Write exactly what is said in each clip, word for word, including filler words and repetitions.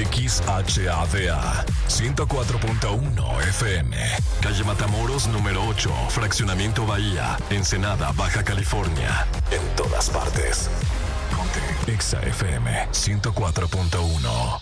X H A D A ciento cuatro punto uno F M, calle Matamoros número ocho, Fraccionamiento Bahía, Ensenada, Baja California. En todas partes. Ponte Exa F M ciento cuatro punto uno.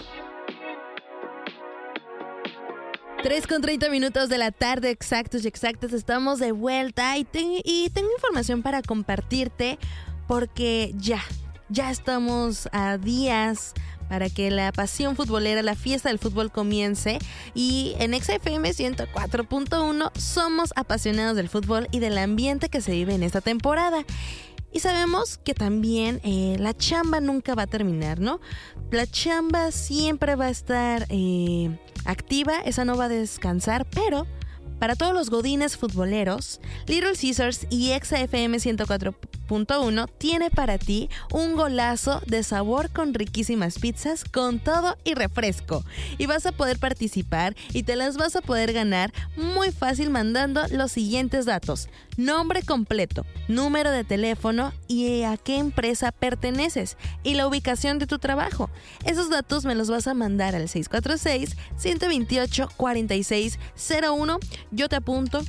tres con treinta minutos de la tarde, exactos y exactas, estamos de vuelta y, te, y tengo información para compartirte porque ya, ya estamos a días para que la pasión futbolera, la fiesta del fútbol comience y en Exa F M ciento cuatro punto uno somos apasionados del fútbol y del ambiente que se vive en esta temporada. Y sabemos que también eh, la chamba nunca va a terminar, ¿no? La chamba siempre va a estar eh, activa, esa no va a descansar, pero para todos los godines futboleros, Little Caesars y Exa F M ciento cuatro punto uno tiene para ti un golazo de sabor con riquísimas pizzas, con todo y refresco. Y vas a poder participar y te las vas a poder ganar muy fácil mandando los siguientes datos: nombre completo, número de teléfono y a qué empresa perteneces y la ubicación de tu trabajo. Esos datos me los vas a mandar al seis cuatro seis, uno dos ocho, cuatro seis cero uno. Yo te apunto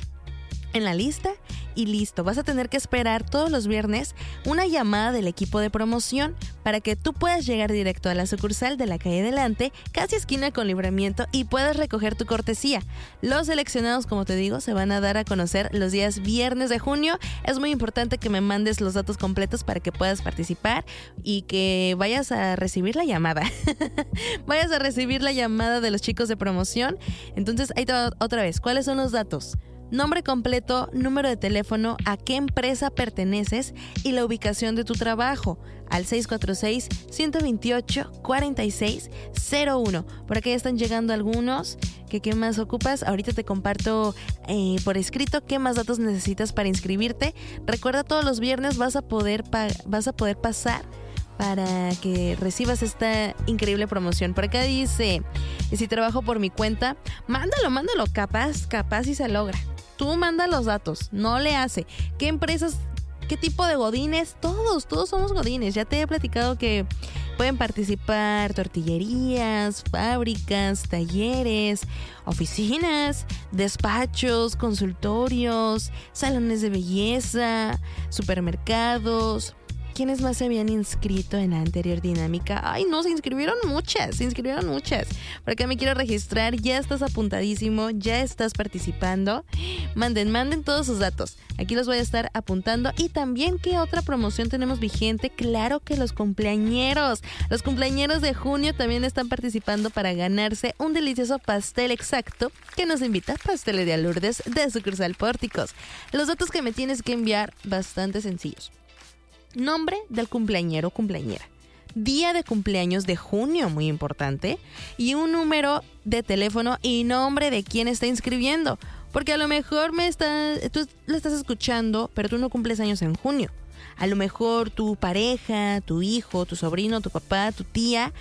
en la lista y listo. Vas a tener que esperar todos los viernes una llamada del equipo de promoción para que tú puedas llegar directo a la sucursal de la calle Delante, casi esquina con Libramiento, y puedas recoger tu cortesía. Los seleccionados, como te digo, se van a dar a conocer los días viernes de junio. Es muy importante que me mandes los datos completos para que puedas participar y que vayas a recibir la llamada. Vayas a recibir la llamada de los chicos de promoción. Entonces, ahí te va otra vez. ¿Cuáles son los datos? Nombre completo, número de teléfono, a qué empresa perteneces y la ubicación de tu trabajo al seis cuatro seis, uno dos ocho, cuatro seis cero uno. Por acá ya están llegando algunos. ¿Qué, qué más ocupas? Ahorita te comparto eh, por escrito qué más datos necesitas para inscribirte. Recuerda, todos los viernes vas a poder, pa- vas a poder pasar para que recibas esta increíble promoción. Por acá dice, si trabajo por mi cuenta, mándalo, mándalo, capaz, capaz y se logra. Tú manda los datos, no le hace. ¿Qué empresas, qué tipo de godines? Todos, todos somos godines. Ya te he platicado que pueden participar tortillerías, fábricas, talleres, oficinas, despachos, consultorios, salones de belleza, supermercados. ¿Quiénes más se habían inscrito en la anterior dinámica? Ay, no, se inscribieron muchas, se inscribieron muchas. Por acá me quiero registrar, ya estás apuntadísimo, ya estás participando. Manden, manden todos sus datos. Aquí los voy a estar apuntando. Y también, ¿qué otra promoción tenemos vigente? Claro que los cumpleañeros. Los cumpleañeros de junio también están participando para ganarse un delicioso pastel exacto que nos invita Pastelería Lourdes de Sucursal Pórticos. Los datos que me tienes que enviar, bastante sencillos. Nombre del cumpleañero o cumpleañera, día de cumpleaños de junio, muy importante, y un número de teléfono y nombre de quien está inscribiendo, porque a lo mejor me está, tú lo estás escuchando, pero tú no cumples años en junio. A lo mejor tu pareja, tu hijo, tu sobrino, tu papá, tu tía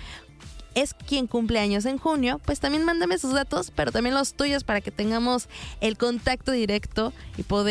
es quien cumple años en junio. Pues también mándame sus datos, pero también los tuyos, para que tengamos el contacto directo y poder